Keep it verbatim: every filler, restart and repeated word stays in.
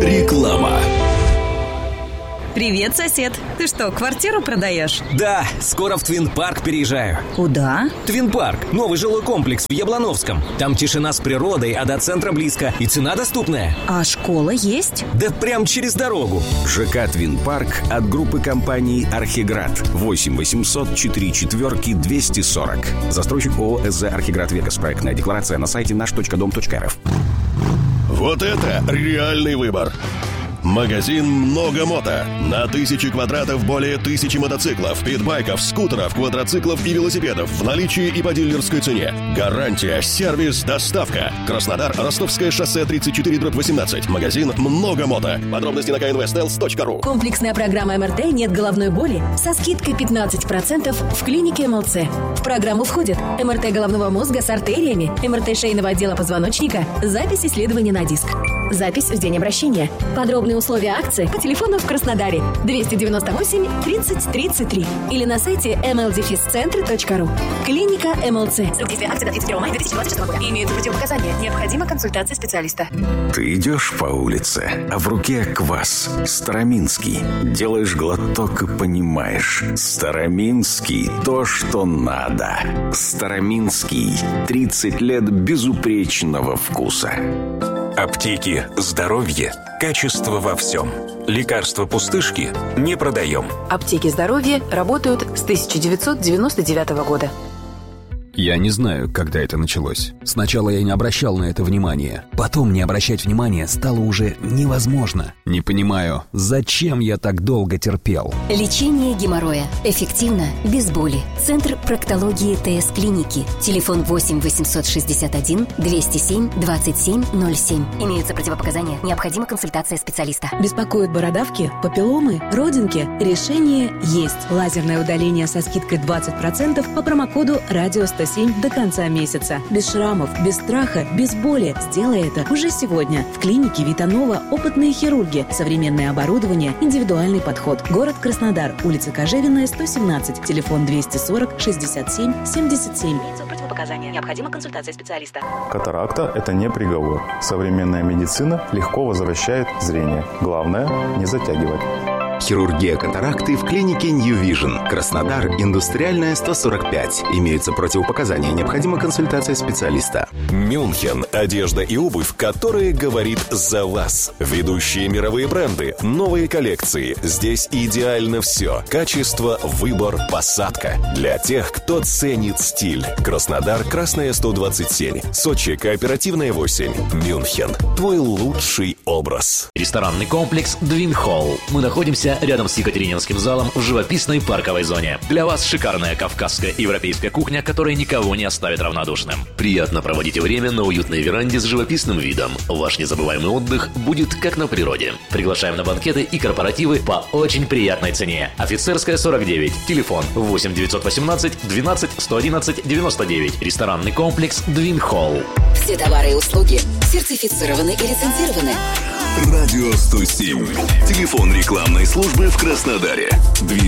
Реклама. Привет, сосед. Ты что, квартиру продаешь? Да, скоро в Твин-парк переезжаю. Куда? Твин-парк. Новый жилой комплекс в Яблоновском. Там тишина с природой, а до центра близко. И цена доступная. А школа есть? Да прям через дорогу. ЖК «Твин-парк» от группы компаний «Архиград». восемь восемьсот четыре четверки двести сорок. Застройщик ООО СЗ «Архиград Вегас». Проектная декларация на сайте наш точка дом точка эр эф. Вот это реальный выбор. Магазин «Много мото». На тысячи квадратов более тысячи мотоциклов, питбайков, скутеров, квадроциклов и велосипедов в наличии и по дилерской цене. Гарантия, сервис, доставка. Краснодар, Ростовское шоссе тридцать четыре дробь восемнадцать. Магазин «Много мото». Подробности на ка эн вэ стелс точка ру. Комплексная программа эм эр тэ «Нет головной боли» со скидкой пятнадцать процентов в клинике эм эл цэ. В программу входят эм эр тэ головного мозга с артериями, эм эр тэ шейного отдела позвоночника, запись исследования на диск. Запись в день обращения. Подробные условия акции по телефону в Краснодаре двести девяносто восемь тридцать тридцать три или на сайте эм эл дефис центр точка ру. Клиника эм эл цэ. Срок действия акции до тридцать первого мая две тысячи двадцать шестого года. Имеются противопоказания. Необходима консультация специалиста. Ты идешь по улице, а в руке квас. Староминский. Делаешь глоток и понимаешь. Староминский – то, что надо. Староминский. тридцать лет безупречного вкуса. Аптеки «Здоровье». Качество во всем. Лекарства пустышки не продаем. Аптеки «Здоровье» работают с тысяча девятьсот девяносто девятого года. Я не знаю, когда это началось. Сначала я не обращал на это внимания. Потом не обращать внимания стало уже невозможно. Не понимаю, зачем я так долго терпел. Лечение геморроя. Эффективно, без боли. Центр проктологии ТС-клиники. Телефон восемь восемьсот шестьдесят один двести семь двадцать семь ноль семь. Имеются противопоказания. Необходима консультация специалиста. Беспокоят бородавки, папилломы, родинки? Решение есть. Лазерное удаление со скидкой двадцать процентов по промокоду радио сто семь до конца месяца. Без шрамов, без страха, без боли. Сделай это уже сегодня. В клинике Витанова опытные хирурги, современное оборудование, индивидуальный подход. Город Краснодар, улица Кожевенная, сто семнадцать, телефон двести сорок шестьдесят семь семьдесят семь. Противопоказания. Необходима консультация специалиста. Катаракта – это не приговор. Современная медицина легко возвращает зрение. Главное – не затягивать. Хирургия катаракты в клинике New Vision. Краснодар, Индустриальная, сто сорок пять. Имеются противопоказания. Необходима консультация специалиста. Мюнхен. Одежда и обувь, которые говорит за вас. Ведущие мировые бренды. Новые коллекции. Здесь идеально все. Качество, выбор, посадка. Для тех, кто ценит стиль. Краснодар, Красная, сто двадцать семь. Сочи, Кооперативная, восемь. Мюнхен. Твой лучший образ. Ресторанный комплекс «Двин Холл». Мы находимся рядом с Екатерининским залом в живописной парковой зоне. Для вас шикарная кавказская и европейская кухня, которая никого не оставит равнодушным. Приятно проводите время на уютной веранде с живописным видом. Ваш незабываемый отдых будет как на природе. Приглашаем на банкеты и корпоративы по очень приятной цене. Офицерская, сорок девять. Телефон восемь девятьсот восемнадцать двенадцать сто одиннадцать девяносто девять. Ресторанный комплекс «Двин Холл». Все товары и услуги сертифицированы и лицензированы. Радио сто семь. Телефон рекламной службы в Краснодаре.